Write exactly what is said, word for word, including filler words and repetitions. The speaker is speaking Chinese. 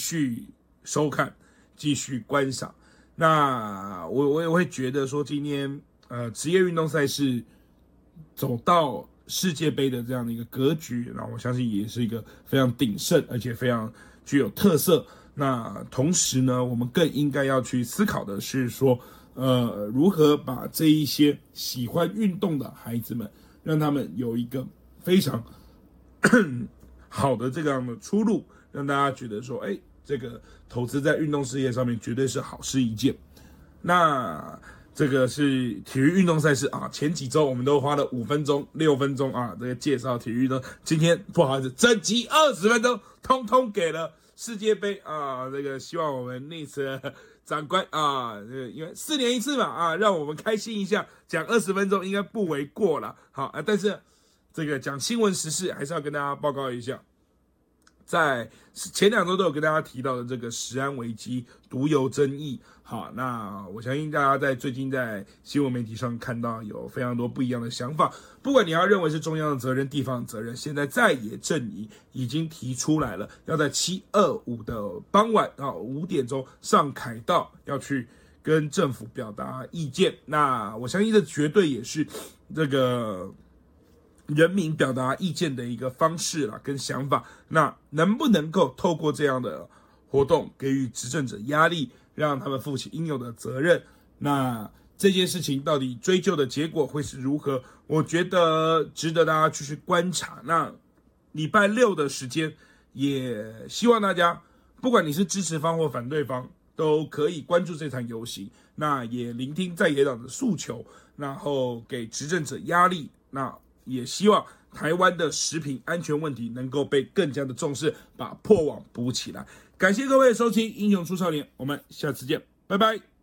续收看，继续观赏。那我我也会觉得说，今天呃职业运动赛事走到世界杯的这样的一个格局，那我相信也是一个非常鼎盛，而且非常具有特色。那同时呢，我们更应该要去思考的是说，呃，如何把这一些喜欢运动的孩子们，让他们有一个非常好的这样的出路，让大家觉得说，哎，这个投资在运动事业上面绝对是好事一件。那这个是体育运动赛事啊，前几周我们都花了五分钟、六分钟啊，这个介绍体育运动。今天不好意思，整集二十分钟，通通给了世界杯啊。这个希望我们那次长官啊，因为四年一次嘛啊，让我们开心一下，讲二十分钟应该不为过了。好啊，但是这个讲新闻时事还是要跟大家报告一下。在前两周都有跟大家提到的这个食安危机、毒油争议，好，那我相信大家在最近在新闻媒体上看到有非常多不一样的想法。不管你要认为是中央的责任、地方的责任，现在在野阵营已经提出来了，要在七二五的傍晚啊五点钟上凯道，要去跟政府表达意见。那我相信这绝对也是这个人民表达意见的一个方式啦，跟想法。那能不能够透过这样的活动给予执政者压力，让他们负起应有的责任？那这件事情到底追究的结果会是如何？我觉得值得大家继续观察。那礼拜六的时间，也希望大家，不管你是支持方或反对方，都可以关注这场游行。那也聆听在野党的诉求，然后给执政者压力。那也希望台湾的食品安全问题能够被更加的重视，把破网补起来。感谢各位的收听《英雄出少年》，我们下次见，拜拜。